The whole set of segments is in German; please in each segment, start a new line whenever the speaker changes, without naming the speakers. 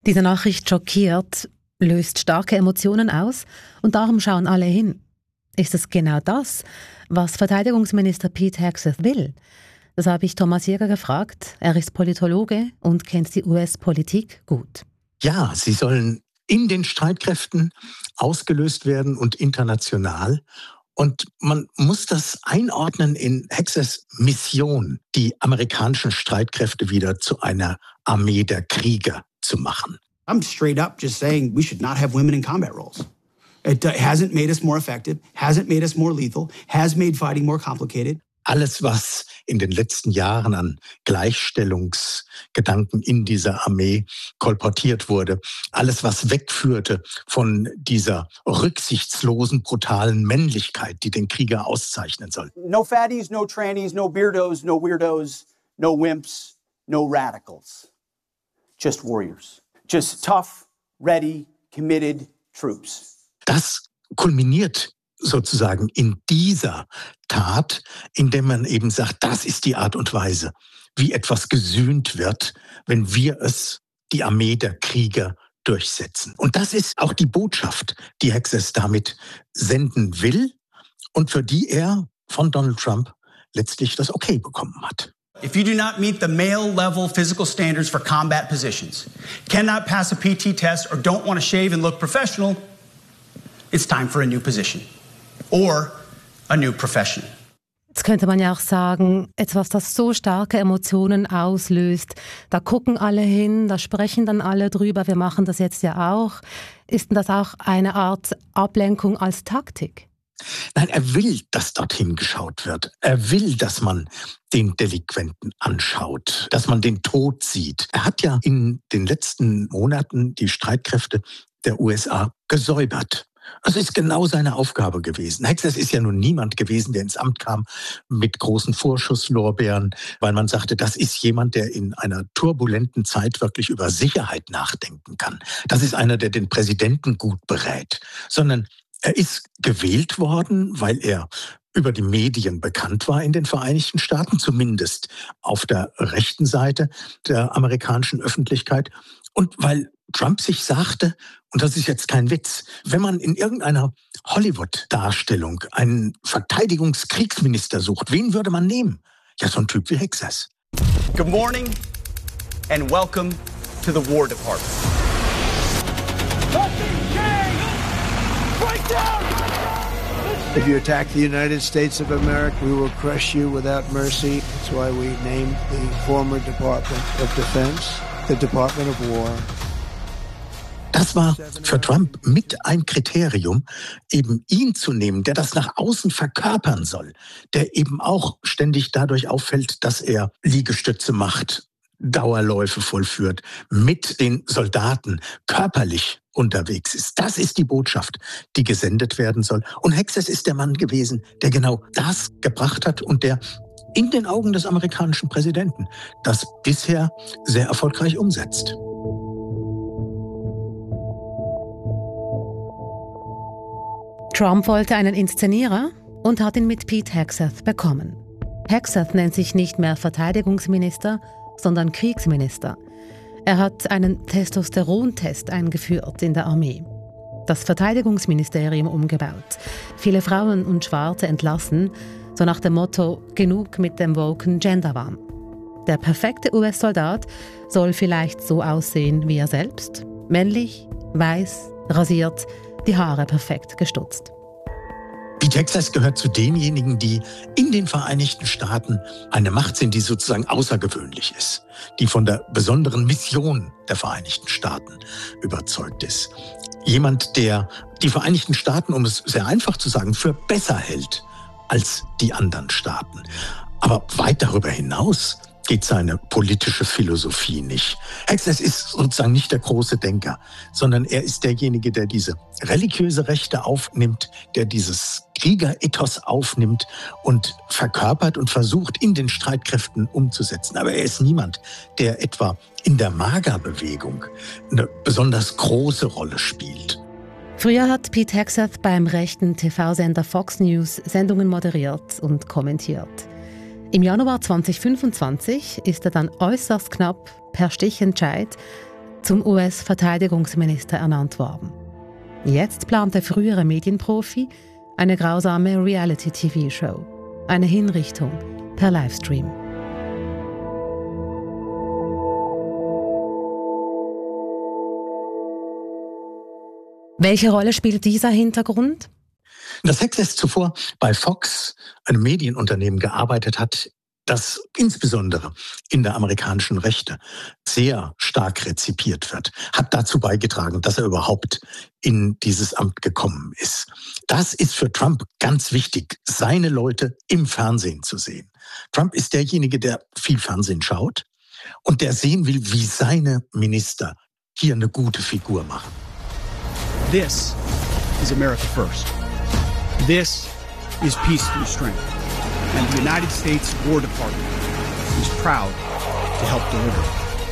Diese Nachricht schockiert, löst starke Emotionen aus und darum schauen alle hin. Ist es genau das, was Verteidigungsminister Pete Hegseth will? Das habe ich Thomas Jäger gefragt. Er ist Politologe und kennt die US-Politik gut.
Ja, sie sollen in den Streitkräften ausgelöst werden und international. Und man muss das einordnen in Hegseths Mission, die amerikanischen Streitkräfte wieder zu einer Armee der Krieger zu machen.
I'm straight up just saying we should not have women in combat roles. It hasn't made us more effective, hasn't made us more lethal, has made fighting more complicated.
Alles, was in den letzten Jahren an Gleichstellungsgedanken in dieser Armee kolportiert wurde, alles, was wegführte von dieser rücksichtslosen, brutalen Männlichkeit, die den Krieger auszeichnen soll.
No fatties, no trannies, no beardos, no weirdos, no wimps, no radicals. Just warriors. Just tough, ready, committed troops.
Das kulminiert sozusagen in dieser Tat, indem man eben sagt, das ist die Art und Weise, wie etwas gesühnt wird, wenn wir es, die Armee der Krieger, durchsetzen. Und das ist auch die Botschaft, die Hegseth damit senden will und für die er von Donald Trump letztlich das Okay bekommen hat.
If you do not meet the male-level physical standards for combat positions, cannot pass a PT test, or don't want to shave and look professional, it's time for a new position. Or a new profession.
Jetzt könnte man ja auch sagen, etwas, das so starke Emotionen auslöst, da gucken alle hin, da sprechen dann alle drüber, wir machen das jetzt ja auch. Ist denn das auch eine Art Ablenkung als Taktik?
Nein, er will, dass dorthin geschaut wird. Er will, dass man den Delinquenten anschaut, dass man den Tod sieht. Er hat ja in den letzten Monaten die Streitkräfte der USA gesäubert. Das ist genau seine Aufgabe gewesen. Hegseth ist ja nun niemand gewesen, der ins Amt kam mit großen Vorschusslorbeeren, weil man sagte, das ist jemand, der in einer turbulenten Zeit wirklich über Sicherheit nachdenken kann. Das ist einer, der den Präsidenten gut berät. Sondern er ist gewählt worden, weil er über die Medien bekannt war in den Vereinigten Staaten, zumindest auf der rechten Seite der amerikanischen Öffentlichkeit. Und weil Trump sich sagte, und das ist jetzt kein Witz, wenn man in irgendeiner Hollywood-Darstellung einen Verteidigungskriegsminister sucht, wen würde man nehmen? Ja, so ein Typ wie Hegseth.
Good morning and welcome to the War Department.
If you attack the United States of America, we will crush you without mercy. That's why we named the former Department of Defense the Department of War.
Das war für Trump mit ein Kriterium, eben ihn zu nehmen, der das nach außen verkörpern soll, der eben auch ständig dadurch auffällt, dass er Liegestütze macht, Dauerläufe vollführt, mit den Soldaten körperlich unterwegs ist. Das ist die Botschaft, die gesendet werden soll. Und Hegseth ist der Mann gewesen, der genau das gebracht hat und der in den Augen des amerikanischen Präsidenten das bisher sehr erfolgreich umsetzt.
Trump wollte einen Inszenierer und hat ihn mit Pete Hegseth bekommen. Hegseth nennt sich nicht mehr Verteidigungsminister, sondern Kriegsminister. Er hat einen Testosterontest eingeführt in der Armee. Das Verteidigungsministerium umgebaut. Viele Frauen und Schwarze entlassen, so nach dem Motto genug mit dem woken Genderwahn. Der perfekte US-Soldat soll vielleicht so aussehen wie er selbst. Männlich, weiß, rasiert, die Haare perfekt gestutzt.
Pete Hegseth gehört zu denjenigen, die in den Vereinigten Staaten eine Macht sind, die sozusagen außergewöhnlich ist, die von der besonderen Mission der Vereinigten Staaten überzeugt ist. Jemand, der die Vereinigten Staaten, um es sehr einfach zu sagen, für besser hält als die anderen Staaten. Aber weit darüber hinaus geht seine politische Philosophie nicht. Hegseth ist sozusagen nicht der große Denker, sondern er ist derjenige, der diese religiöse Rechte aufnimmt, der dieses Kriegerethos aufnimmt und verkörpert und versucht, in den Streitkräften umzusetzen. Aber er ist niemand, der etwa in der MAGA-Bewegung eine besonders große Rolle spielt.
Früher hat Pete Hegseth beim rechten TV-Sender Fox News Sendungen moderiert und kommentiert. Im Januar 2025 ist er dann äußerst knapp per Stichentscheid zum US-Verteidigungsminister ernannt worden. Jetzt plant der frühere Medienprofi eine grausame Reality-TV-Show, eine Hinrichtung per Livestream. Welche Rolle spielt dieser Hintergrund?
Dass Hegseth zuvor bei Fox, einem Medienunternehmen, gearbeitet hat, das insbesondere in der amerikanischen Rechte sehr stark rezipiert wird, hat dazu beigetragen, dass er überhaupt in dieses Amt gekommen ist. Das ist für Trump ganz wichtig, seine Leute im Fernsehen zu sehen. Trump ist derjenige, der viel Fernsehen schaut und der sehen will, wie seine Minister hier eine gute Figur machen.
This is America first. This is peace through strength. And the United States War Department is proud to help deliver.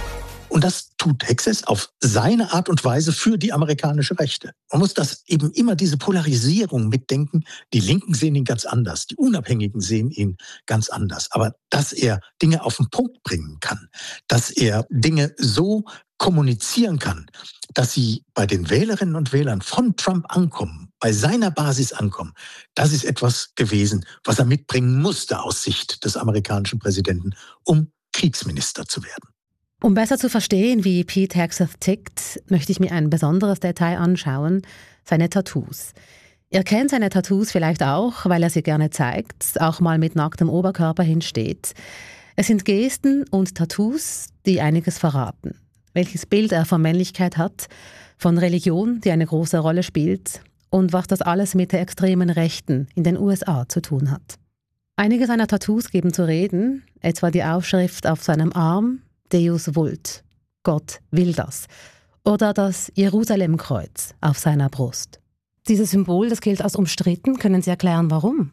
Und das tut Hegseth auf seine Art und Weise für die amerikanische Rechte. Man muss das eben immer diese Polarisierung mitdenken. Die Linken sehen ihn ganz anders, die Unabhängigen sehen ihn ganz anders. Aber dass er Dinge auf den Punkt bringen kann, dass er Dinge so kommunizieren kann, dass sie bei den Wählerinnen und Wählern von Trump ankommen, bei seiner Basis ankommen, das ist etwas gewesen, was er mitbringen musste aus Sicht des amerikanischen Präsidenten, um Kriegsminister zu werden.
Um besser zu verstehen, wie Pete Hegseth tickt, möchte ich mir ein besonderes Detail anschauen, seine Tattoos. Ihr kennt seine Tattoos vielleicht auch, weil er sie gerne zeigt, auch mal mit nacktem Oberkörper hinsteht. Es sind Gesten und Tattoos, die einiges verraten. Welches Bild er von Männlichkeit hat, von Religion, die eine große Rolle spielt, und was das alles mit der extremen Rechten in den USA zu tun hat. Einige seiner Tattoos geben zu reden, etwa die Aufschrift auf seinem Arm Deus vult, Gott will das, oder das Jerusalemkreuz auf seiner Brust. Dieses Symbol, das gilt als umstritten. Können Sie erklären, warum?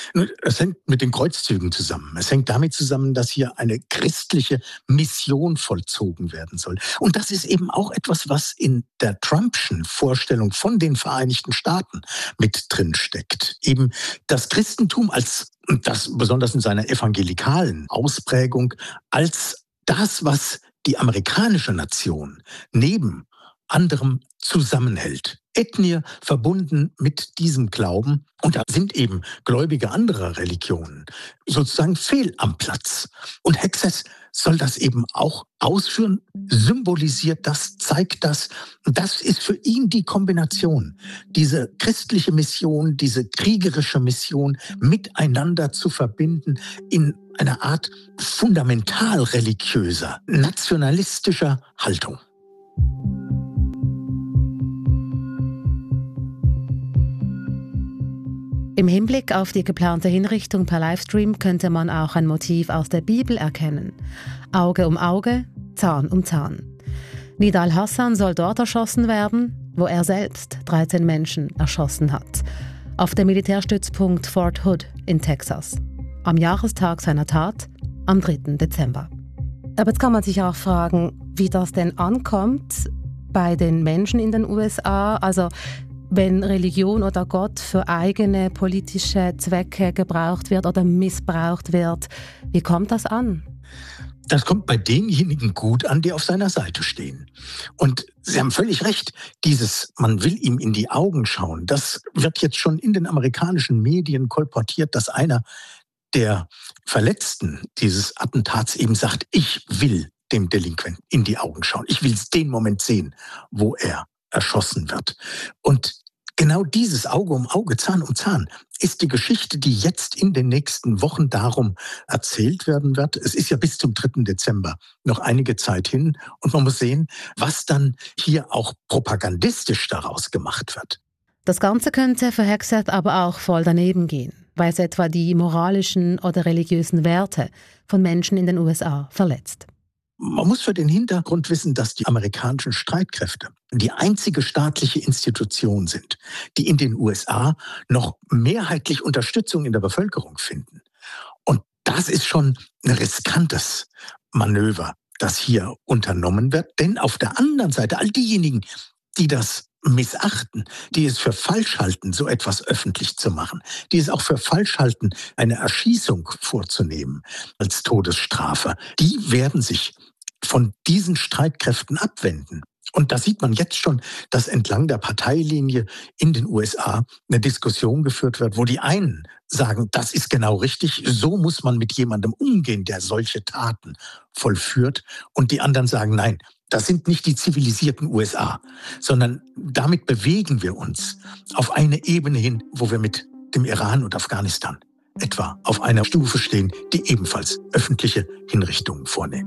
Es hängt mit den Kreuzzügen zusammen. Es hängt damit zusammen, dass hier eine christliche Mission vollzogen werden soll. Und das ist eben auch etwas, was in der Trumpschen Vorstellung von den Vereinigten Staaten mit drin steckt. Eben das Christentum als, und das besonders in seiner evangelikalen Ausprägung, als das, was die amerikanische Nation neben anderem zusammenhält. Ethnie verbunden mit diesem Glauben. Und da sind eben Gläubige anderer Religionen sozusagen fehl am Platz. Und Hegseth soll das eben auch ausführen, symbolisiert das, zeigt das. Und das ist für ihn die Kombination, diese christliche Mission, diese kriegerische Mission miteinander zu verbinden in einer Art fundamental religiöser, nationalistischer Haltung.
Im Hinblick auf die geplante Hinrichtung per Livestream könnte man auch ein Motiv aus der Bibel erkennen. Auge um Auge, Zahn um Zahn. Nidal Hassan soll dort erschossen werden, wo er selbst 13 Menschen erschossen hat. Auf dem Militärstützpunkt Fort Hood in Texas. Am Jahrestag seiner Tat, am 3. Dezember. Aber jetzt kann man sich auch fragen, wie das denn ankommt bei den Menschen in den USA. Also wenn Religion oder Gott für eigene politische Zwecke gebraucht wird oder missbraucht wird, wie kommt das an?
Das kommt bei denjenigen gut an, die auf seiner Seite stehen. Und Sie haben völlig recht, man will ihm in die Augen schauen, das wird jetzt schon in den amerikanischen Medien kolportiert, dass einer der Verletzten dieses Attentats eben sagt, ich will dem Delinquenten in die Augen schauen. Ich will den Moment sehen, wo er erschossen wird. Und genau dieses Auge um Auge, Zahn um Zahn ist die Geschichte, die jetzt in den nächsten Wochen darum erzählt werden wird. Es ist ja bis zum 3. Dezember noch einige Zeit hin und man muss sehen, was dann hier auch propagandistisch daraus gemacht wird.
Das Ganze könnte für Hegseth aber auch voll daneben gehen, weil es etwa die moralischen oder religiösen Werte von Menschen in den USA verletzt.
Man muss für den Hintergrund wissen, dass die amerikanischen Streitkräfte die einzige staatliche Institution sind, die in den USA noch mehrheitlich Unterstützung in der Bevölkerung finden. Und das ist schon ein riskantes Manöver, das hier unternommen wird. Denn auf der anderen Seite, all diejenigen, die das missachten, die es für falsch halten, so etwas öffentlich zu machen, die es auch für falsch halten, eine Erschießung vorzunehmen als Todesstrafe, die werden sich von diesen Streitkräften abwenden. Und da sieht man jetzt schon, dass entlang der Parteilinie in den USA eine Diskussion geführt wird, wo die einen sagen, das ist genau richtig, so muss man mit jemandem umgehen, der solche Taten vollführt. Und die anderen sagen, nein, das sind nicht die zivilisierten USA, sondern damit bewegen wir uns auf eine Ebene hin, wo wir mit dem Iran und Afghanistan etwa auf einer Stufe stehen, die ebenfalls öffentliche Hinrichtungen vornehmen.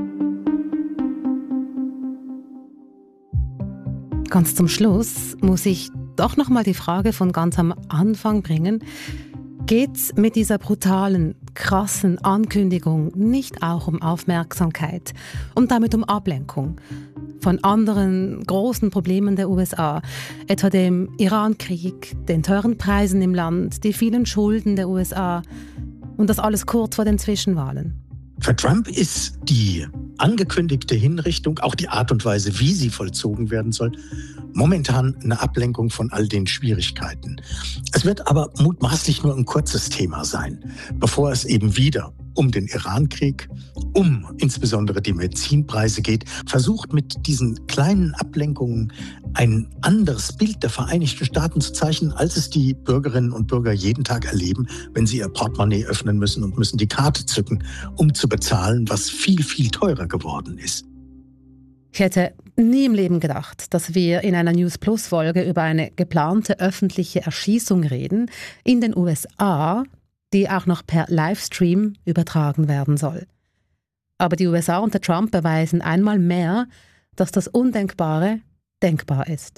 Ganz zum Schluss muss ich doch noch mal die Frage von ganz am Anfang bringen. Geht's mit dieser brutalen, krassen Ankündigung nicht auch um Aufmerksamkeit und damit um Ablenkung von anderen großen Problemen der USA, etwa dem Iran-Krieg, den teuren Preisen im Land, die vielen Schulden der USA und das alles kurz vor den Zwischenwahlen?
Für Trump ist die angekündigte Hinrichtung, auch die Art und Weise, wie sie vollzogen werden soll, momentan eine Ablenkung von all den Schwierigkeiten. Es wird aber mutmaßlich nur ein kurzes Thema sein, bevor es eben wieder um den Iran-Krieg, um insbesondere die Benzinpreise geht, versucht mit diesen kleinen Ablenkungen ein anderes Bild der Vereinigten Staaten zu zeichnen, als es die Bürgerinnen und Bürger jeden Tag erleben, wenn sie ihr Portemonnaie öffnen müssen und müssen die Karte zücken, um zu bezahlen, was viel, viel teurer geworden ist.
Ich hätte nie im Leben gedacht, dass wir in einer News Plus Folge über eine geplante öffentliche Erschießung reden in den USA, die auch noch per Livestream übertragen werden soll. Aber die USA unter Trump beweisen einmal mehr, dass das Undenkbare denkbar ist.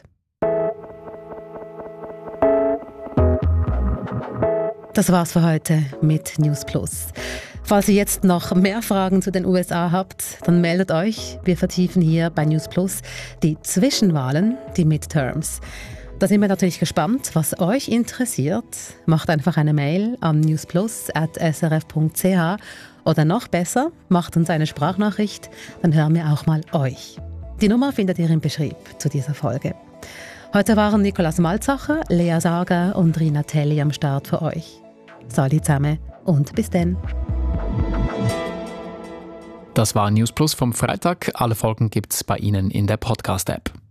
Das war's für heute mit News Plus. Falls ihr jetzt noch mehr Fragen zu den USA habt, dann meldet euch. Wir vertiefen hier bei News Plus die Zwischenwahlen, die Midterms. Da sind wir natürlich gespannt, was euch interessiert. Macht einfach eine Mail an newsplus@srf.ch oder noch besser, macht uns eine Sprachnachricht, dann hören wir auch mal euch. Die Nummer findet ihr im Beschrieb zu dieser Folge. Heute waren Nikolaus Malzacher, Lea Sager und Rina Telli am Start für euch. Salut zusammen und bis dann.
Das war News Plus vom Freitag. Alle Folgen gibt's bei Ihnen in der Podcast-App.